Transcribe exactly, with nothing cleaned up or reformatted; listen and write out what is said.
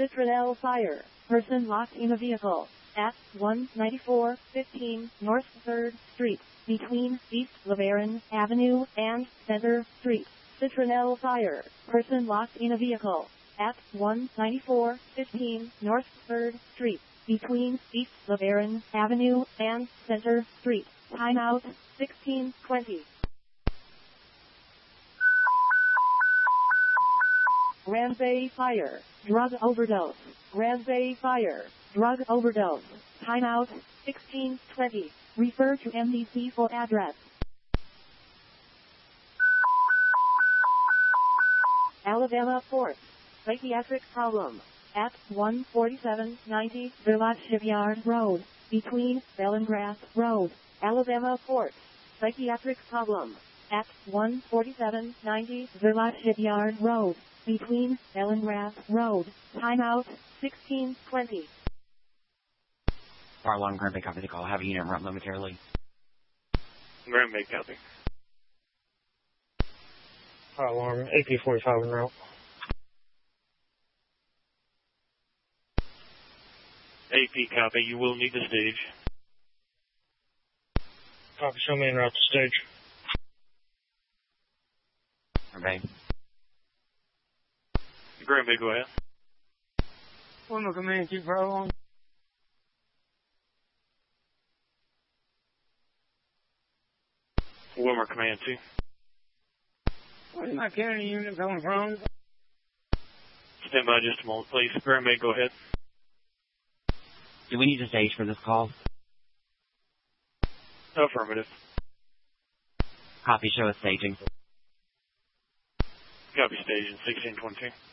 Citronelle Fire. Person locked in a vehicle at one ninety-four fifteen North third Street, between East LeBaron Avenue and Center Street. Citronelle Fire. Person locked in a vehicle at one ninety-four fifteen North third Street, between East LeBaron Avenue and Center Street. Timeout sixteen twenty. Ramsay Fire. Drug overdose. Ramsay Fire. Drug overdose. Timeout sixteen twenty. Refer to M D C for address. Alabama Port. Psychiatric problem at one forty-seven ninety Vermont Shipyard Road, between Bell and Grass Road. Alabama Port. Psychiatric problem at one forty-seven ninety Vermont Shipyard Road, between Bell and Grass Road. Timeout sixteen twenty. Fire alarm, Grand Bay, copy the call. Have a unit run momentarily. Grand Bay, copy. Fire alarm, A P forty-five en route. A P, copy. You will need the stage. Copy, show me en route to stage. Grand Bay. Grand Bay, go ahead. One more command, keep fire alarm. Wilmer, command two. Where's my county unit coming from? Stand by just a moment, please. Grand Bay, go ahead. Do we need a stage for this call? Affirmative. Copy, show us staging. Copy, stage in sixteen twenty-two.